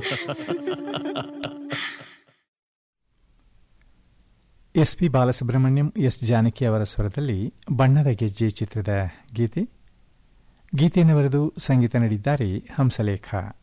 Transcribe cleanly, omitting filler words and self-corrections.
S P Balasubrahmanyam, S Janaki ಅವರ ಸ್ವರದಲ್ಲಿ ಬಣ್ಣದ ಗೆಜ್ಜೆ ಚಿತ್ರದ ಗೀತೆಯನ್ನು ಬರೆದು ಸಂಗೀತ ನೀಡಿದ್ದಾರೆ ಹಂಸಲೇಖ.